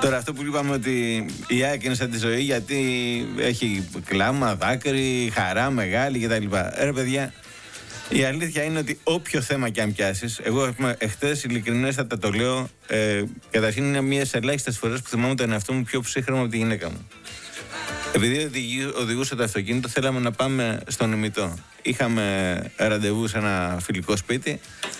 Τώρα αυτό που είπαμε ότι η ΑΕΚ είναι σαν τη ζωή γιατί έχει κλάμα, δάκρυ, χαρά μεγάλη κτλ. Ρε παιδιά, η αλήθεια είναι ότι όποιο θέμα και αν πιάσεις, εγώ εχθές ειλικρινέστατα το λέω, καταρχήν είναι μία ελάχιστες φορές που θυμάμαι τον εαυτό μου πιο ψύχρεμο από τη γυναίκα μου. Επειδή οδηγούσα το αυτοκίνητο, θέλαμε να πάμε στον ημιτό. Είχαμε ραντεβού σε ένα φιλικό σπίτι.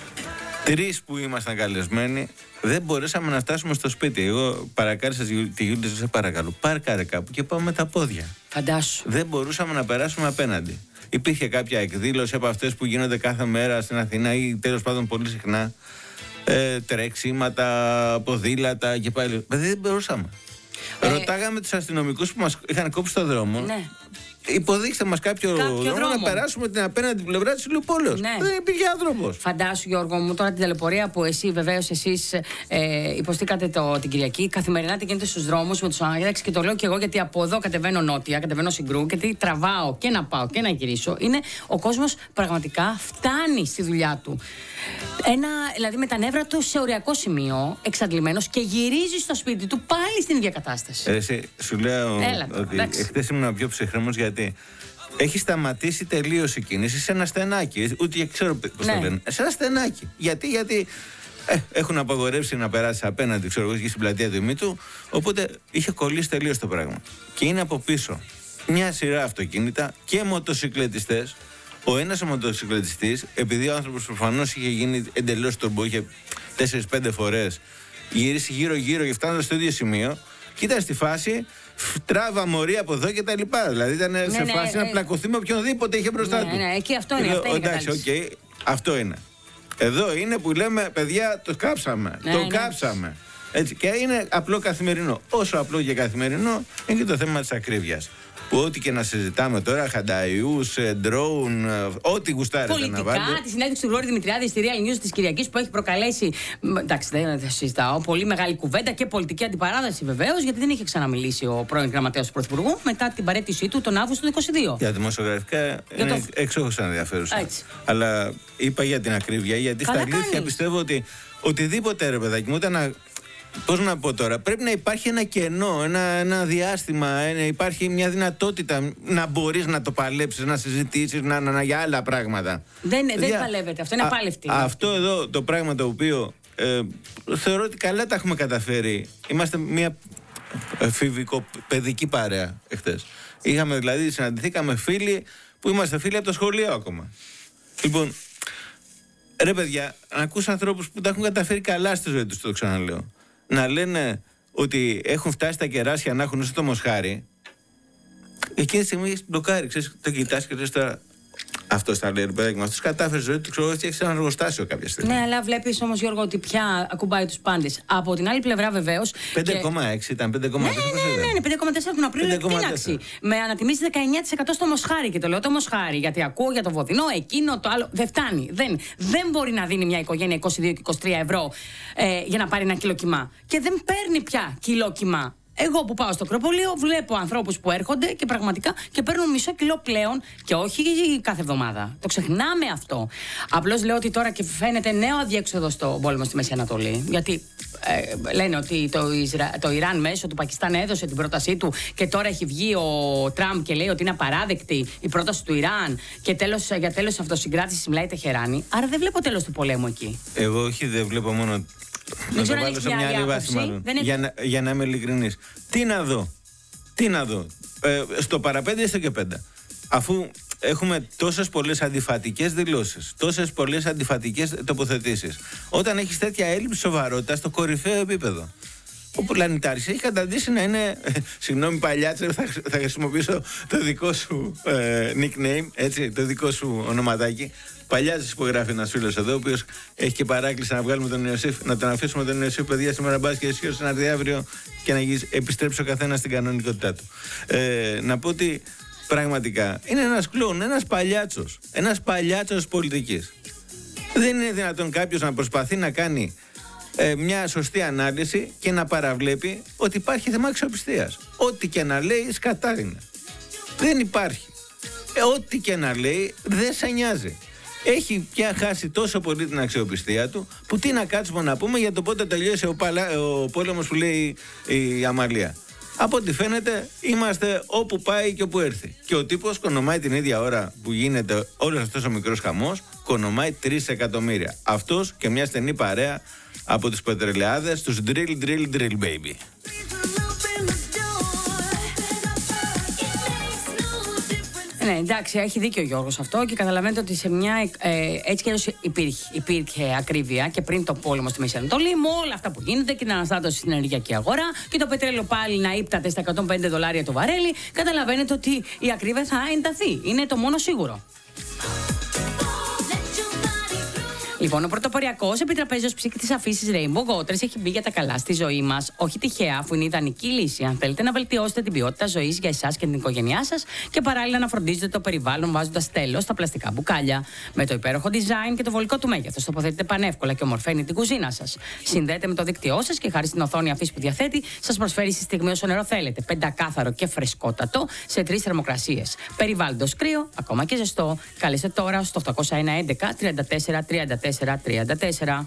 3 που ήμασταν καλεσμένοι, δεν μπορέσαμε να φτάσουμε στο σπίτι. Εγώ παρακάλεσα τη Γιούλη, σε παρακαλώ, πάρκαρε κάπου και πάμε με τα πόδια. Φαντάσου. Δεν μπορούσαμε να περάσουμε απέναντι. Υπήρχε κάποια εκδήλωση από αυτές που γίνονται κάθε μέρα στην Αθήνα ή τέλος πάντων πολύ συχνά. Τρέξιματα, ποδήλατα και πάλι. Δεν μπορούσαμε. Ρωτάγαμε τους αστυνομικούς που μας είχαν κόψει το δρόμο. Ναι. Υποδείξτε μας κάποιο δρόμο να περάσουμε την απέναντι πλευρά της Ηλιουπόλεως. Ναι. Δεν υπήρχε άνθρωπος. Φαντάσου, Γιώργο μου, τώρα την ταλαιπωρία που βεβαίως εσείς υποστήκατε την Κυριακή, καθημερινά την γίνεται στους δρόμους με τους αναγένταξεις και το λέω και εγώ γιατί από εδώ κατεβαίνω νότια, κατεβαίνω Συγκρού, γιατί τραβάω και να πάω και να γυρίσω. Είναι ο κόσμος πραγματικά φτάνει στη δουλειά του. Δηλαδή με τα νεύρα του σε οριακό σημείο, εξαντλημένος και γυρίζει στο σπίτι του πάλι στην ίδια κατάσταση. Εσύ, σου λέω ότι εχθές ήμουν πιο ψυχρέμος γιατί έχει σταματήσει τελείως η κίνηση σε ένα στενάκι. Ούτε ξέρω πώς το λένε. Σε ένα στενάκι. Γιατί έχουν απαγορεύσει να περάσει απέναντι, ξέρω εγώ, στην πλατεία του Ημίτου. Οπότε είχε κολλήσει τελείως το πράγμα. Και είναι από πίσω μια σειρά αυτοκίνητα και μοτοσυκλετιστές. Ο ένας μοτοσυκλετιστής, επειδή ο άνθρωπος προφανώς είχε γίνει εντελώς τουρμπο, είχε 4-5 φορές γυρίσει γύρω-γύρω και φτάνοντας στο ίδιο σημείο, και ήταν στη φάση τράβα μωρή από εδώ και τα λοιπά. Δηλαδή ήταν σε φάση να πλακωθεί με οποιονδήποτε είχε μπροστά του. Ναι, και αυτό είναι. Εντάξει, αυτό είναι. Εδώ είναι που λέμε, παιδιά, το κάψαμε. Κάψαμε. Έτσι, και είναι απλό καθημερινό. Όσο απλό και καθημερινό είναι και το θέμα της ακρίβειας. Που ό,τι και να συζητάμε τώρα, χανταϊούς, ντρόουν, ό,τι γουστάρετε να βάλετε. Πολιτικά, τη συνέντευξη του Γρηγόρη Δημητριάδη στη Real News της Κυριακής που έχει προκαλέσει. Εντάξει, δεν συζητάω. Πολύ μεγάλη κουβέντα και πολιτική αντιπαράθεση βεβαίως, γιατί δεν είχε ξαναμιλήσει ο πρώην γραμματέας του Πρωθυπουργού μετά την παραίτησή του τον Αύγουστο του 2022. Για δημοσιογραφικά είναι εξόχως ενδιαφέρουσα. Αλλά είπα για την ακρίβεια, γιατί στα αλήθεια πιστεύω ότι οτιδήποτε ρε παιδάκι μου, πώς να πω τώρα, πρέπει να υπάρχει ένα κενό, ένα διάστημα, υπάρχει μια δυνατότητα να μπορείς να το παλέψεις, να συζητήσεις για άλλα πράγματα. Δεν παλεύεται, αυτό είναι απάλευτη. Αυτό εδώ το πράγμα το οποίο θεωρώ ότι καλά τα έχουμε καταφέρει. Είμαστε μια παιδική παρέα εχθές. Δηλαδή συναντηθήκαμε φίλοι που είμαστε φίλοι από το σχολείο ακόμα. Λοιπόν, ρε παιδιά, να ακούς ανθρώπους που τα έχουν καταφέρει καλά στη ζωή τους, το ξαναλέω. Να λένε ότι έχουν φτάσει τα κεράσια να έχουν όσο το μοσχάρι. Εκείνη τη στιγμή έχει μπλοκάρει. Ξέρεις, το κοιτάς και λες τώρα. Αυτό τα λέει, ρε παιδάκι μου. Αυτό κατάφερε ζωή του, ξέρω, φτιάξει ένα εργοστάσιο κάποια στιγμή. Ναι, αλλά βλέπεις όμως, Γιώργο, ότι πια ακουμπάει τους πάντες. Από την άλλη πλευρά, βεβαίως. 5,6 ήταν, 5,4. Ναι, 5,4 τον Απρίλιο εκτείναξη. Με ανατιμήσει 19% στο μοσχάρι. Και το λέω το μοσχάρι, γιατί ακούω για το βοδινό, εκείνο, το άλλο. Δεν φτάνει. Δεν μπορεί να δίνει μια οικογένεια 22 και 23 ευρώ για να πάρει ένα κιλοκυμά. Και δεν παίρνει πια κιλοκυμά. Εγώ που πάω στο Ακρόπολιο βλέπω ανθρώπους που έρχονται και πραγματικά και παίρνουν μισό κιλό πλέον και όχι κάθε εβδομάδα. Το ξεχνάμε αυτό. Απλώς λέω ότι τώρα και φαίνεται νέο αδιέξοδο στον πόλεμο στη Μέση Ανατολή. Γιατί λένε ότι το Ιράν μέσω του Πακιστάν έδωσε την πρότασή του και τώρα έχει βγει ο Τραμπ και λέει ότι είναι απαράδεκτη η πρόταση του Ιράν και για τέλος αυτοσυγκράτησης μιλάει η Τεχεράνη. Άρα δεν βλέπω τέλος του πολέμου εκεί. Εγώ όχι, δεν βλέπω μόνο. Να το βάλω σε μια άλλη βάση, μάλλον. Για να είμαι ειλικρινής. Τι να δω. Στο παραπέντε ή στο και πέντε. Αφού έχουμε τόσες πολλές αντιφατικές δηλώσεις, τόσες πολλές αντιφατικές τοποθετήσεις. Όταν έχεις τέτοια έλλειψη σοβαρότητα στο κορυφαίο επίπεδο. Ο Πλανητάρης έχει καταντήσει να είναι. Συγγνώμη, παλιάτσε, θα χρησιμοποιήσω το δικό σου nickname, έτσι, το δικό σου ονοματάκι. Παλιάτσε υπογράφει ένας φίλος εδώ, ο οποίος έχει και παράκληση να βγάλουμε τον Ιωσήφ, να τον αφήσουμε τον Ιωσήφ, παιδιά, σήμερα μπας και εσύ να έρθει αύριο και να επιστρέψει ο καθένας στην κανονικότητά του. Να πω ότι πραγματικά είναι ένας κλόουν, ένας παλιάτσος πολιτικής. Δεν είναι δυνατόν κάποιος να προσπαθεί να κάνει μια σωστή ανάλυση και να παραβλέπει ότι υπάρχει θέμα αξιοπιστίας. Ό,τι και να λέει σκατά είναι. Δεν υπάρχει. Ό,τι και να λέει δεν σε νοιάζει. έχει πια χάσει τόσο πολύ την αξιοπιστία του, που τι να κάτσουμε να πούμε για το πότε τελειώσει ο πόλεμος που λέει η Αμαλία. Από ό,τι φαίνεται είμαστε όπου πάει και όπου έρθει. Και ο τύπος κονομάει την ίδια ώρα που γίνεται όλος αυτός ο μικρός χαμός, κονομάει 3 εκατομμύρια. Αυτός και μια στενή παρέα από τους πετρελαιάδες, τους drill baby. Ναι, εντάξει, έχει δίκιο ο Γιώργος αυτό και καταλαβαίνετε ότι σε μια. Έτσι κι αλλιώς υπήρχε ακρίβεια και πριν το πόλεμο στη Μέση Ανατολή, με όλα αυτά που γίνεται και την αναστάτωση στην ενεργειακή αγορά και το πετρέλαιο πάλι να ύπταται στα $105 το βαρέλι. Καταλαβαίνετε ότι η ακρίβεια θα ενταθεί. Είναι το μόνο σίγουρο. Λοιπόν, ο πρωτοποριακός επιτραπέζιος ψύκτης αφήσης Rainbow Waters έχει μπει για τα καλά στη ζωή μας. Όχι τυχαία, αφού είναι ιδανική λύση. Αν θέλετε να βελτιώσετε την ποιότητα ζωής για εσάς και την οικογένειά σας και παράλληλα να φροντίζετε το περιβάλλον βάζοντας τέλος στα πλαστικά μπουκάλια. Με το υπέροχο design και το βολικό του μέγεθος, τοποθετείτε πανεύκολα και ομορφαίνει την κουζίνα σας. Συνδέεται με το δίκτυό σας και χάρη στην οθόνη αφής που διαθέτει, σας προσφέρει στη στιγμή όσο νερό θέλετε. Πεντακάθαρο και φρεσκότατο σε 3 θερμοκρασίες. Περιβάλλοντος κρύο, ακόμα και ζεστό. Καλέστε τώρα στο 801 11 34 34.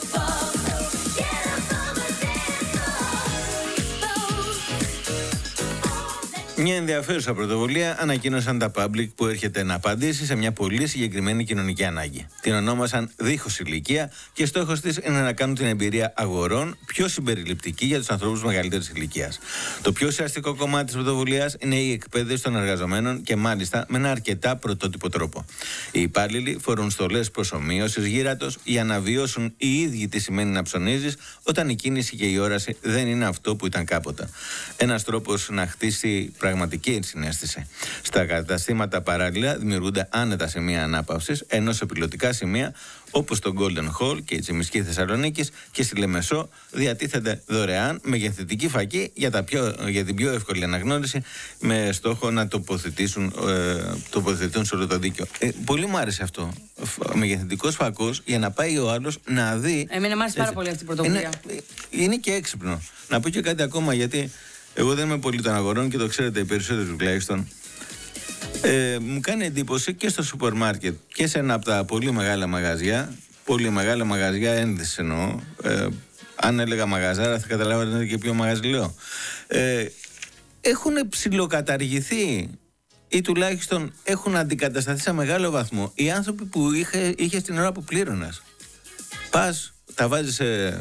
Μια ενδιαφέρουσα πρωτοβουλία ανακοίνωσαν τα Public που έρχεται να απαντήσει σε μια πολύ συγκεκριμένη κοινωνική ανάγκη. Την ονόμασαν Δίχως Ηλικία και στόχος της είναι να κάνουν την εμπειρία αγορών πιο συμπεριληπτική για τους ανθρώπους μεγαλύτερης ηλικίας. Το πιο ουσιαστικό κομμάτι της πρωτοβουλίας είναι η εκπαίδευση των εργαζομένων και μάλιστα με ένα αρκετά πρωτότυπο τρόπο. Οι υπάλληλοι φορούν στολές προσομοίωσης γύρατος για να βιώσουν οι ίδιοι τι σημαίνει να ψωνίζεις όταν η κίνηση και η όραση δεν είναι αυτό που ήταν κάποτε. Ένας τρόπος να χτίσει πραγματική συναίσθηση. Στα καταστήματα παράλληλα δημιουργούνται άνετα σημεία ανάπαυσης, ενώ σε πιλωτικά σημεία όπως το Golden Hall και η Τσιμισκή Θεσσαλονίκης και στη Λεμεσό διατίθεται δωρεάν μεγεθυντική φακή για την πιο εύκολη αναγνώριση με στόχο να τοποθετηθούν σε όλο το δίκαιο. Πολύ μου άρεσε αυτό. Μεγεθυντικός φακός για να πάει ο άλλος να δει. Εμένα μου άρεσε πάρα πολύ αυτή η πρωτοβουλία. Είναι και έξυπνο. Να πω και κάτι ακόμα, γιατί εγώ δεν είμαι πολύ των αγορών και το ξέρετε οι περισσότεροι τουλάχιστον. Μου κάνει εντύπωση και στο σούπερ μάρκετ και σε ένα από τα πολύ μεγάλα μαγαζιά, ένδυση εννοώ. Αν έλεγα μαγαζάρα θα καταλάβατε και ποιο μαγαζί λέω. Έχουν ψιλοκαταργηθεί ή τουλάχιστον έχουν αντικατασταθεί σε μεγάλο βαθμό οι άνθρωποι που είχε την ώρα που πλήρωνας. Πας, τα βάζεις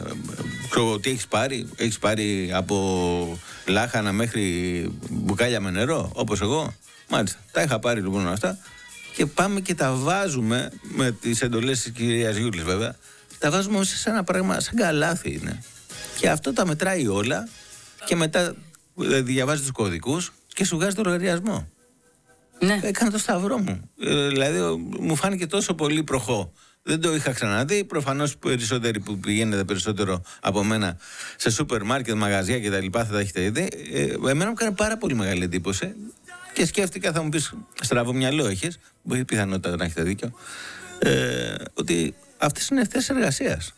τι έχεις πάρει από λάχανα μέχρι μπουκάλια με νερό, όπως εγώ. Μάλιστα, τα είχα πάρει λοιπόν αυτά και πάμε και τα βάζουμε με τις εντολές της κυρίας Γιούλης βέβαια. Τα βάζουμε σε ένα πράγμα σαν καλάθι είναι. Και αυτό τα μετράει όλα και μετά διαβάζει τους κωδικούς και σου βγάζει το λογαριασμό. Ναι. Έκανα το σταυρό μου. Δηλαδή μου φάνηκε τόσο πολύ προχώ. Δεν το είχα ξαναδεί. Προφανώς περισσότεροι που πηγαίνετε περισσότερο από μένα σε σούπερ μάρκετ, μαγαζιά κτλ. Θα τα έχετε δει. Εμένα μου έκανε πάρα πολύ μεγάλη εντύπωση και σκέφτηκα, θα μου πεις, στραβό μυαλό έχεις, μπορεί πιθανότητα να έχετε δίκιο, ότι αυτές είναι θέσεις εργασίας.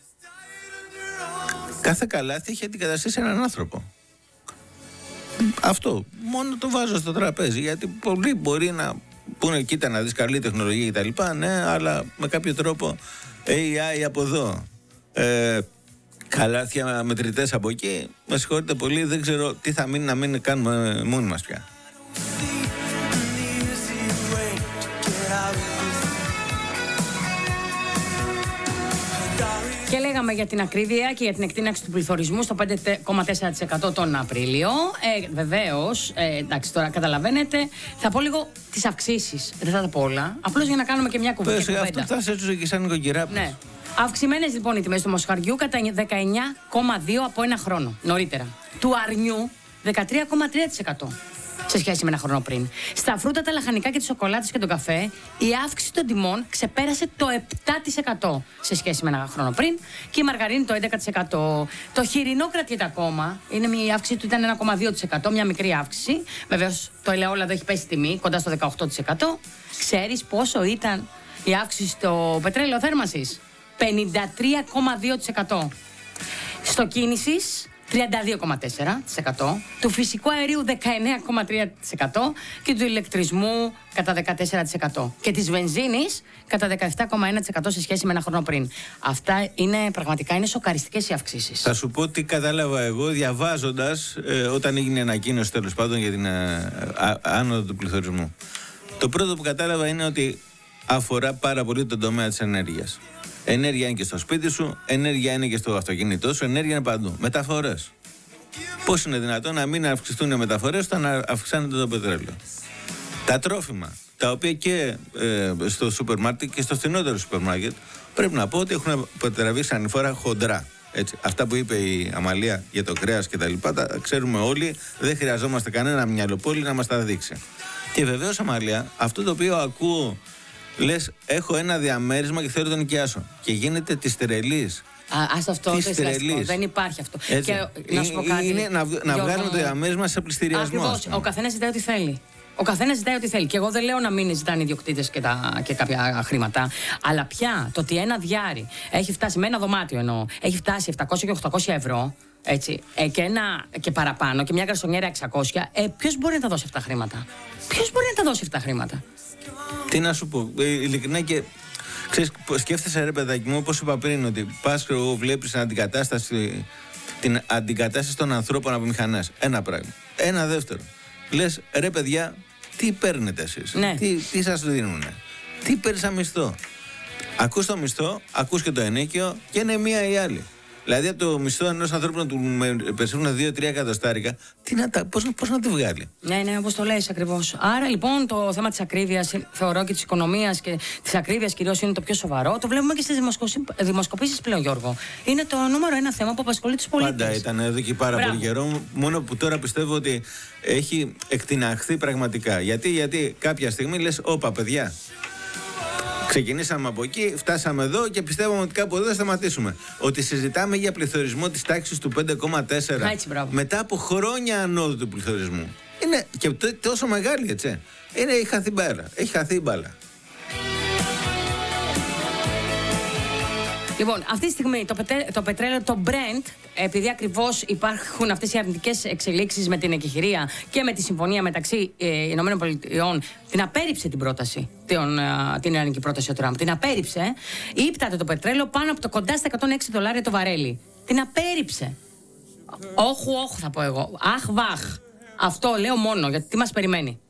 Κάθε καλάθι έχει αντικαταστήσει έναν άνθρωπο. Αυτό μόνο το βάζω στο τραπέζι, γιατί πολλοί μπορεί να πούνε κοίτα να δεις καλή τεχνολογία κτλ. Ναι, αλλά με κάποιο τρόπο AI από εδώ, καλάθια μετρητές από εκεί. Με συγχωρείτε πολύ, δεν ξέρω τι θα μείνει να μην κάνουμε μόνοι μας πια. Και λέγαμε για την ακρίβεια και για την εκτείναξη του πληθωρισμού στο 5,4% τον Απρίλιο. Βεβαίως, εντάξει, τώρα καταλαβαίνετε, θα πω λίγο τις αυξήσεις. Δεν θα τα πω όλα. Απλώς για να κάνουμε και μια κουβέντα. Αυτό θα σε έτουσε και σαν νοικοκυρά. Ναι. Αυξημένες λοιπόν οι τιμές του μοσχαριού κατά 19,2% από ένα χρόνο νωρίτερα. Του αρνιού 13,3%. Σε σχέση με ένα χρόνο πριν. Στα φρούτα, τα λαχανικά και τις σοκολάτες και τον καφέ, η αύξηση των τιμών ξεπέρασε το 7% σε σχέση με ένα χρόνο πριν και η μαργαρίνη το 11%. Το χοιρινό κρατιέται ακόμα. Η αύξηση του ήταν 1,2%, μια μικρή αύξηση. Βεβαίως το ελαιόλαδο έχει πέσει τιμή, κοντά στο 18%. Ξέρεις πόσο ήταν η αύξηση στο πετρέλαιο θέρμανσης? 53,2%. Στο κίνησης 32,4%, του φυσικού αερίου 19,3% και του ηλεκτρισμού κατά 14% και της βενζίνης κατά 17,1% σε σχέση με ένα χρόνο πριν. Αυτά είναι σοκαριστικές οι αυξήσεις. Θα σου πω τι κατάλαβα εγώ διαβάζοντας όταν έγινε ανακοίνωση τέλος πάντων για την άνοδο του πληθωρισμού. Το πρώτο που κατάλαβα είναι ότι αφορά πάρα πολύ τον τομέα της ενέργειας. Ενέργεια είναι και στο σπίτι σου, ενέργεια είναι και στο αυτοκίνητό σου, ενέργεια είναι παντού. Μεταφορές. Πώς είναι δυνατόν να μην αυξηθούν οι μεταφορές όταν αυξάνεται το πετρέλαιο? Τα τρόφιμα, τα οποία και στο σούπερ μάρκετ και στο φθηνότερο σούπερ μάρκετ, πρέπει να πω ότι έχουν τραβήξει ανηφόρα χοντρά. Έτσι. Αυτά που είπε η Αμαλία για το κρέας και τα λοιπά, τα ξέρουμε όλοι, δεν χρειαζόμαστε κανένα μυαλοπόλη να μας τα δείξει. Και βεβαίως, Αμαλία, αυτό το οποίο ακούω, λες, έχω ένα διαμέρισμα και θέλω τον νοικιάσω. Και γίνεται της τρελής. Ας αυτό δεν υπάρχει αυτό. Έτσι. Και να σου πω κάτι. Είναι να βγάλουμε το διαμέρισμα σε πληστηριασμό. Ακριβώς. Ο καθένας ζητάει ό,τι θέλει. Ο καθένας ζητάει ό,τι θέλει. Και εγώ δεν λέω να μην ζητάνε οι ιδιοκτήτες και κάποια χρήματα. Αλλά πια το ότι ένα διάρρη έχει φτάσει, με ένα δωμάτιο εννοώ, έχει φτάσει 700 και 800 ευρώ. Έτσι, και παραπάνω, και μια γκαρσονιέρα 600, ποιος μπορεί να τα δώσει αυτά τα χρήματα? Ποιος μπορεί να τα δώσει αυτά τα χρήματα? Τι να σου πω, ειλικρινά, και ξέρεις, σκέφτεσαι, ρε παιδάκι μου, όπως είπα πριν, ότι πας, βλέπεις την αντικατάσταση των ανθρώπων από μηχανές. Ένα πράγμα. Ένα δεύτερο. Λες, ρε παιδιά, τι παίρνετε εσείς? Ναι. Τι σας δίνουνε? Τι παίρνεις σαν μισθό? Ακούς το μισθό, ακούς και το ενίκιο και είναι μία ή άλλη. Δηλαδή από το μισθό ενός ανθρώπου να του περισσεύουν 2-3 εκατοστάρικα, πώς να τη βγάλει? Ναι, όπως το λες ακριβώς. Άρα λοιπόν το θέμα της ακρίβειας, θεωρώ, και της οικονομίας και της ακρίβειας κυρίως, είναι το πιο σοβαρό. Το βλέπουμε και στις δημοσκοπήσεις πλέον, Γιώργο. Είναι το νούμερο ένα θέμα που απασχολεί τους πολίτες. Πάντα ήταν εδώ και πάρα πολύ καιρό. Μόνο που τώρα πιστεύω ότι έχει εκτιναχθεί πραγματικά. Γιατί κάποια στιγμή λες, όπα παιδιά, ξεκινήσαμε από εκεί, φτάσαμε εδώ και πιστεύαμε ότι κάπου εδώ θα σταματήσουμε. Ότι συζητάμε για πληθωρισμό της τάξης του 5,4 μετά από χρόνια ανόδου του πληθωρισμού. Είναι και τόσο μεγάλη, έτσι. Έχει χαθεί η μπάλα. Λοιπόν, αυτή τη στιγμή το πετρέλαιο, το Brent, επειδή ακριβώς υπάρχουν αυτές οι αρνητικές εξελίξεις με την εκεχηρία και με τη συμφωνία μεταξύ ΗΠΑ, την απέρριψε την πρόταση, την ιρανική πρόταση ο Τραμπ. Την απέρριψε, ύπταται το πετρέλαιο πάνω από το κοντά στα $106 το βαρέλι. Την απέρριψε. Όχου θα πω εγώ. Αχ βαχ. Αυτό λέω μόνο, γιατί τι μας περιμένει?